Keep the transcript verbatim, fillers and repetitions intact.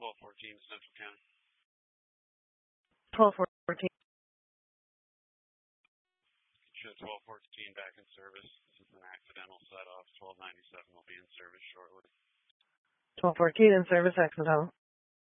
twelve fourteen Central County. twelve fourteen. Show twelve fourteen back in service. This is an accidental set off. twelve ninety-seven will be in service shortly. twelve fourteen in service, accidental.